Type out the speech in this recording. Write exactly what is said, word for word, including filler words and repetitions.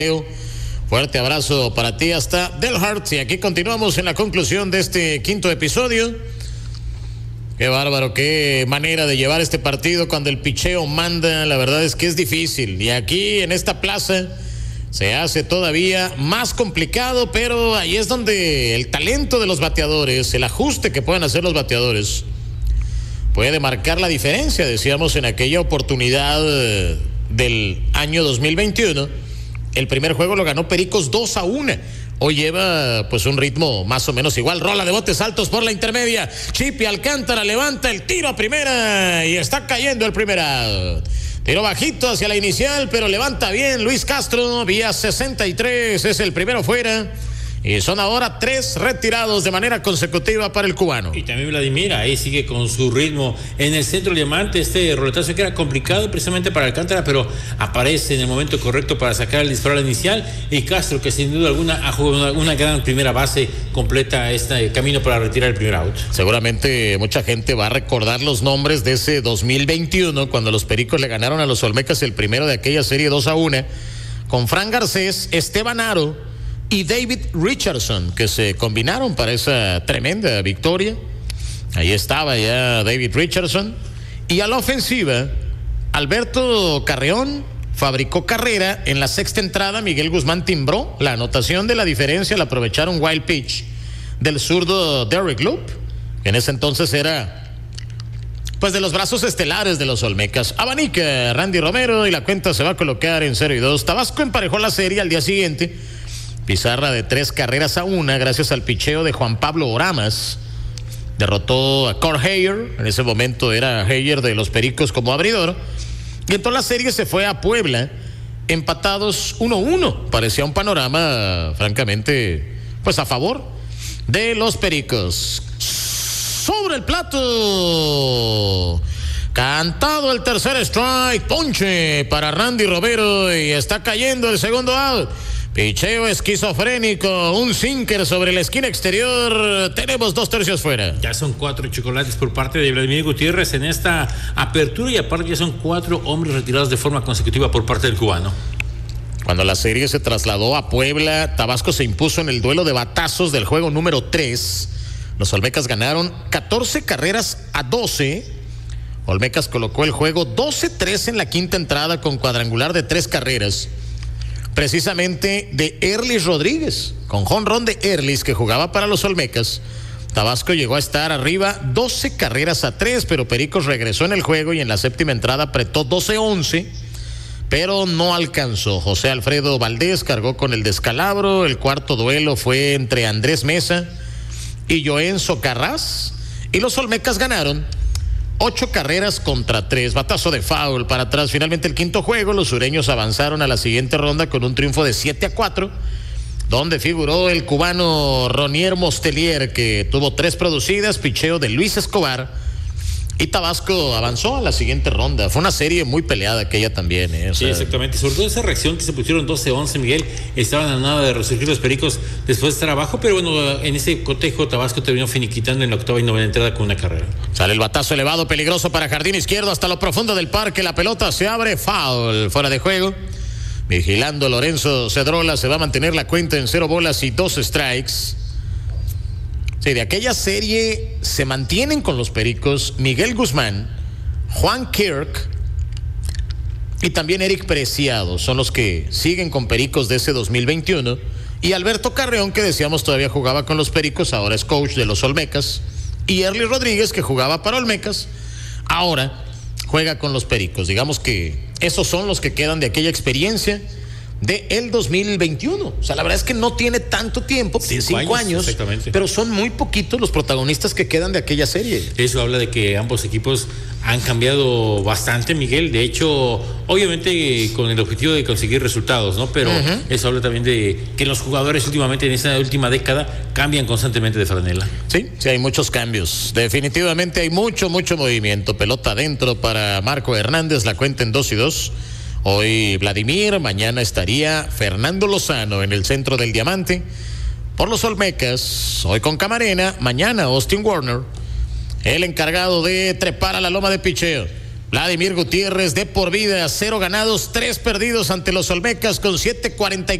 Fuerte abrazo para ti hasta Del Hart. Y aquí continuamos en la conclusión de este quinto episodio. Qué bárbaro, qué manera de llevar este partido cuando el picheo manda. La verdad es que es difícil. Y aquí en esta plaza se hace todavía más complicado, pero ahí es donde el talento de los bateadores, el ajuste que pueden hacer los bateadores, puede marcar la diferencia. Decíamos en aquella oportunidad del año dos mil veintiuno, el primer juego lo ganó Pericos dos a uno. Hoy lleva pues un ritmo más o menos igual. Rola de botes altos por la intermedia. Chipi Alcántara levanta el tiro a primera y está cayendo el primer out. Tiro bajito hacia la inicial, pero levanta bien Luis Castro, vía sesenta y tres, es el primero fuera. Y son ahora tres retirados de manera consecutiva para el cubano. Y también Vladimir, ahí sigue con su ritmo en el centro del diamante. Este roletazo que era complicado precisamente para Alcántara, pero aparece en el momento correcto para sacar el disparo inicial. Y Castro, que sin duda alguna ha jugado una, una gran primera base, completa este camino para retirar el primer out. Seguramente mucha gente va a recordar los nombres de ese dos mil veintiuno, cuando los Pericos le ganaron a los Olmecas el primero de aquella serie dos a uno, con Fran Garcés, Esteban Aro y David Richardson, que se combinaron para esa tremenda victoria. Ahí estaba ya David Richardson. Y a la ofensiva, Alberto Carreón fabricó carrera. En la sexta entrada, Miguel Guzmán timbró la anotación de la diferencia. La aprovecharon wild pitch del zurdo Derek Loop, que en ese entonces era pues de los brazos estelares de los Olmecas. Abanica Randy Romero y la cuenta se va a colocar en cero y dos. Tabasco emparejó la serie al día siguiente. Pizarra de tres carreras a una gracias al picheo de Juan Pablo Oramas. Derrotó a Cort Heyer. En ese momento era Heyer de los Pericos como abridor. Y entonces la serie se fue a Puebla, empatados uno uno. Parecía un panorama francamente pues a favor de los Pericos. Sobre el plato, cantado el tercer strike, ponche para Randy Romero y está cayendo el segundo out. Picheo esquizofrénico, un sinker sobre la esquina exterior. Tenemos dos tercios fuera. Ya son cuatro chocolates por parte de Vladimir Gutiérrez en esta apertura, y aparte ya son cuatro hombres retirados de forma consecutiva por parte del cubano. Cuando la serie se trasladó a Puebla, Tabasco se impuso en el duelo de batazos del juego número tres. Los Olmecas ganaron catorce carreras a doce. Olmecas colocó el juego doce tres en la quinta entrada con cuadrangular de tres carreras, precisamente de Erlis Rodríguez, con jonrón de Erlis que jugaba para los Olmecas. Tabasco llegó a estar arriba doce carreras a tres, pero Pericos regresó en el juego y en la séptima entrada apretó doce once, pero no alcanzó. José Alfredo Valdés cargó con el descalabro. El cuarto duelo fue entre Andrés Mesa y Joenzo Carras, y los Olmecas ganaron ocho carreras contra tres. Batazo de foul para atrás. Finalmente el quinto juego, los sureños avanzaron a la siguiente ronda con un triunfo de siete a cuatro, donde figuró el cubano Ronier Mostelier, que tuvo tres producidas, picheo de Luis Escobar, y Tabasco avanzó a la siguiente ronda. Fue una serie muy peleada aquella también, ¿eh? O sea, sí, exactamente. Sobre todo esa reacción que se pusieron doce once, Miguel. Estaban a nada de resurgir los Pericos después de estar abajo, pero bueno, en ese cotejo Tabasco terminó finiquitando en la octava y novena entrada con una carrera. Sale el batazo elevado, peligroso para jardín izquierdo hasta lo profundo del parque. La pelota se abre, foul, fuera de juego. Vigilando Lorenzo Cedrola, se va a mantener la cuenta en cero bolas y dos strikes. Sí, de aquella serie se mantienen con los Pericos Miguel Guzmán, Juan Kirk y también Eric Preciado. Son los que siguen con Pericos de ese dos mil veintiuno. Y Alberto Carreón, que decíamos todavía jugaba con los Pericos, ahora es coach de los Olmecas. Y Erlis Rodríguez, que jugaba para Olmecas, ahora juega con los Pericos. Digamos que esos son los que quedan de aquella experiencia de el dos mil veintiuno. O sea, la verdad es que no tiene tanto tiempo, cinco, cinco años, años pero son muy poquitos los protagonistas que quedan de aquella serie. Eso habla de que ambos equipos han cambiado bastante, Miguel. De hecho, obviamente con el objetivo de conseguir resultados, ¿no? Pero uh-huh. eso habla también de que los jugadores últimamente, en esta última década, cambian constantemente de franela. Sí, sí, hay muchos cambios. Definitivamente hay mucho, mucho movimiento. Pelota adentro para Marco Hernández, la cuenta en dos y dos. Hoy Vladimir, mañana estaría Fernando Lozano en el centro del diamante por los Olmecas. Hoy con Camarena, mañana Austin Warner, el encargado de trepar a la loma de picheo. Vladimir Gutiérrez de por vida, cero ganados, tres perdidos ante los Olmecas con siete cuarenta y